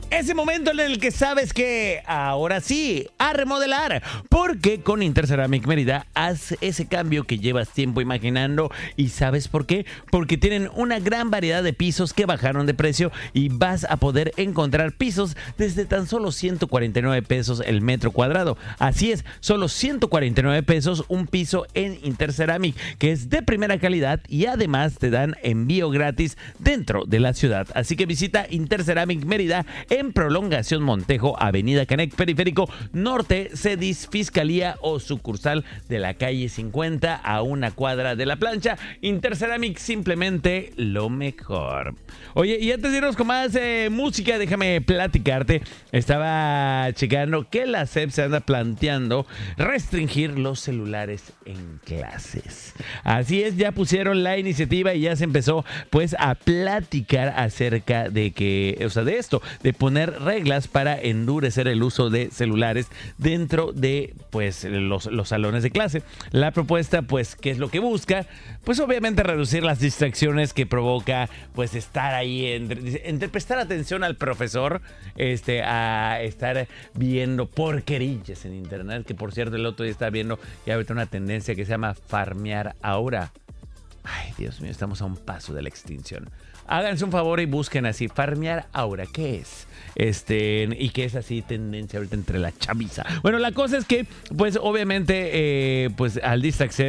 Ese momento en el que sabes que ahora sí, a remodelar, porque con Interceramic Mérida haz ese cambio que llevas tiempo imaginando. ¿Y sabes por qué? Porque tienen una gran variedad de pisos que bajaron de precio y vas a poder encontrar pisos desde tan solo 149 pesos el metro cuadrado. Así es, solo 149 pesos un piso en Interceramic, que es de primera calidad y además te dan envío gratis dentro de la ciudad. Así que visita Interceramic Mérida en Prolongación Montejo, Avenida Canec, Periférico Norte, Cedis, Fiscalía o sucursal de la calle 50 a una cuadra de la plancha. Interceramic, simplemente lo mejor. Oye, y antes de irnos con más música, déjame platicarte. Estaba checando que la SEP se anda planteando restringir los celulares en clases. Así es, ya pusieron la iniciativa y ya se empezó pues a platicar acerca de que, o sea, de esto, de poner reglas para endurecer el uso de celulares dentro de pues los salones de clase. La propuesta, pues, ¿qué es lo que busca? Pues obviamente reducir las distracciones que provoca pues estar ahí entre prestar atención al profesor, a estar viendo porquerillas en internet, que por cierto el otro día estaba viendo ya ahorita una tendencia que se llama farmear ahora. Ay, Dios mío, estamos a un paso de la extinción. Háganse un favor y busquen así, farmear aura, ¿qué es? Y que es así tendencia ahorita entre la chaviza. Bueno, la cosa es que, pues obviamente, pues al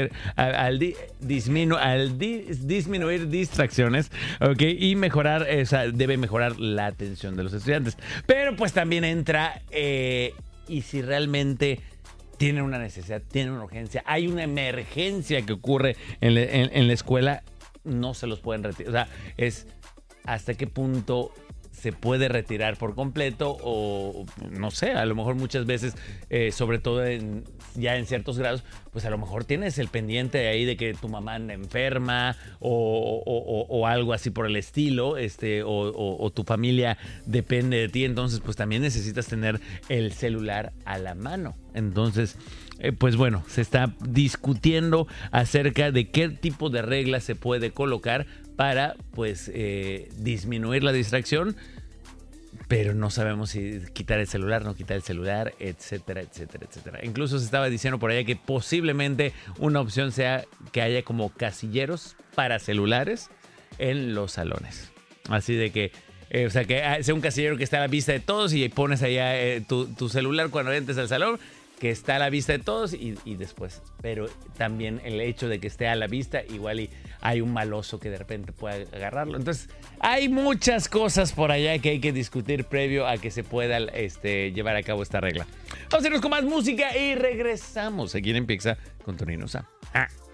disminuir distracciones, ¿ok? Y mejorar, debe mejorar la atención de los estudiantes. Pero pues también entra, y si realmente tienen una necesidad, tienen una urgencia, hay una emergencia que ocurre en la escuela, no se los pueden retirar. O sea, es hasta qué punto se puede retirar por completo o no sé, a lo mejor muchas veces, sobre todo ya en ciertos grados, pues a lo mejor tienes el pendiente de ahí de que tu mamá anda enferma o algo así por el estilo, o tu familia depende de ti, entonces pues también necesitas tener el celular a la mano. Entonces, pues bueno, se está discutiendo acerca de qué tipo de reglas se puede colocar para pues disminuir la distracción, pero no sabemos si quitar el celular, no quitar el celular, etcétera, etcétera, etcétera. Incluso se estaba diciendo por allá que posiblemente una opción sea que haya como casilleros para celulares en los salones. Así de que, o sea, que sea un casillero que esté a la vista de todos y pones allá tu celular cuando entres al salón, que está a la vista de todos y después. Pero también el hecho de que esté a la vista, igual y hay un maloso que de repente pueda agarrarlo. Entonces, hay muchas cosas por allá que hay que discutir previo a que se pueda llevar a cabo esta regla. Vamos a irnos con más música y regresamos aquí en Pizza con Tonino Sa.